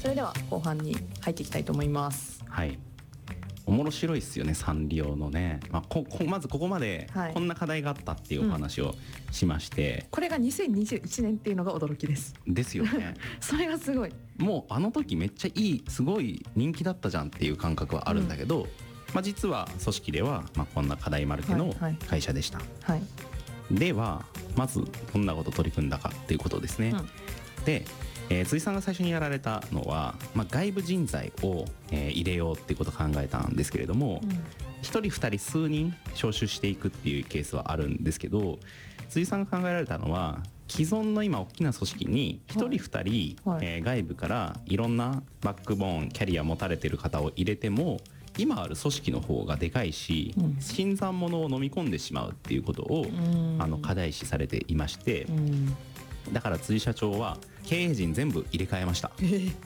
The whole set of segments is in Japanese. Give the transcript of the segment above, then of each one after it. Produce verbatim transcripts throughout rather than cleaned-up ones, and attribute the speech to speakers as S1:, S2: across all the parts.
S1: それでは後半に入っていきたいと思います。
S2: はい、面白いですよねサンリオのね、まあ、ここまずここまでこんな課題があったっていうお話をしまして、
S1: うん、これがにせんにじゅういちねんっていうのが驚きです
S2: ですよね
S1: それがすごい、
S2: もうあの時めっちゃいいすごい人気だったじゃんっていう感覚はあるんだけど、うん、まあ、実は組織ではまあこんな課題まるけの会社でした、はいはいはい、ではまずどんなこと取り組んだかっていうことですね、うん、でえー、辻さんが最初にやられたのは、まあ、外部人材を、えー、入れようっていうことを考えたんですけれども、うん、ひとりふたり数人招集していくっていうケースはあるんですけど、辻さんが考えられたのは既存の今大きな組織にひとりふたり、はい、えー、外部からいろんなバックボーンキャリア持たれてる方を入れても今ある組織の方がでかいし、うん、新参者を飲み込んでしまうっていうことを、うん、あの課題視されていまして、うん、だから辻社長は経営陣全部入れ替えました、え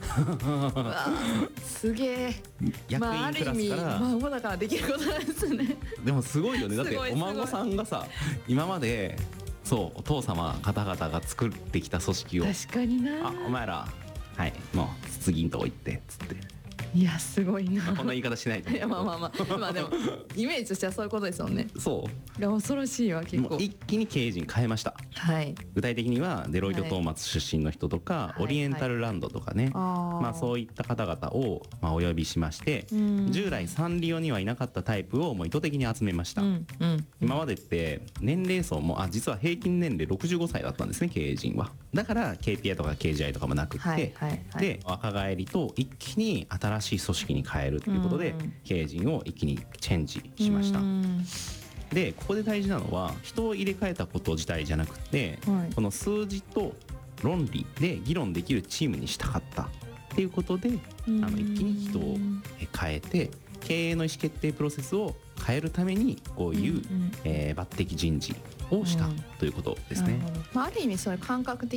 S1: ー、すげえ
S2: 役員クラスから、
S1: まあ、ある意味孫だからできることなんですね
S2: でもすごいよね。だってお孫さんがさ今までそうお父様方々が作ってきた組織を
S1: 確かにな
S2: あお前らはいもう次んとこ行ってっつって
S1: いやすごいな
S2: こんな言い方しないと
S1: いやまあまあまあまあでもイメージとしてはそういうことですよね。
S2: そう
S1: いや恐ろしいわ結構
S2: もう一気に経営陣変えました、
S1: はい、
S2: 具体的にはデロイトトーマツ出身の人とか、はい、オリエンタルランドとかね、はいはい、まあ、そういった方々を、まあ、お呼びしまして、従来サンリオにはいなかったタイプをもう意図的に集めました、うんうん、今までって年齢層もあ実は平均年齢ろくじゅうごさいだったんですね経営陣は。だから ケーピーアイ とか ケージーアイ とかもなくって、はいはいはい、で若返りと一気に新しい組織に変えるということで経営陣を一気にチェンジしました。でここで大事なのは人を入れ替えたこと自体じゃなくて、はい、この数字と論理で議論できるチームにしたかったっていうことであの一気に人を変えて経営の意思決定プロセスを変えるためにこういう、うんうん、えー、抜擢人事をしたということですね。
S1: まあ、ある意味そういう感覚的